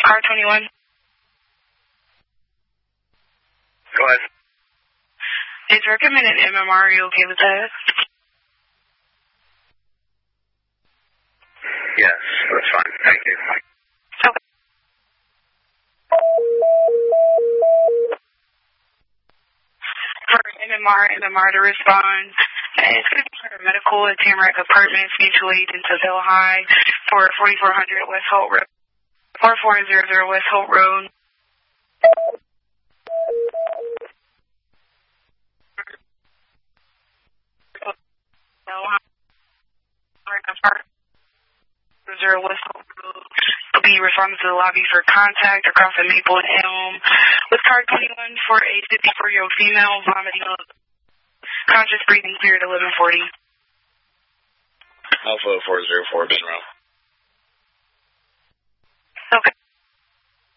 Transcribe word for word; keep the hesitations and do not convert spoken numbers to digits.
Car twenty-one. Go ahead. Is recommended M M R. Are you okay with that? Yes, that's fine. Thank you. Okay. For M M R, M M R to respond. It's going to be for medical at Tamarack Apartments, mutual aid in Seville High for forty-four hundred West Holt Road, forty-four hundred West Holt Road. Zero West Holt Road. Will be responding to the lobby for contact across the Maple and Elm with car twenty-one for a fifty-four-year-old female vomiting up. Conscious breathing cleared eleven forty. Alpha four zero four, Monroe.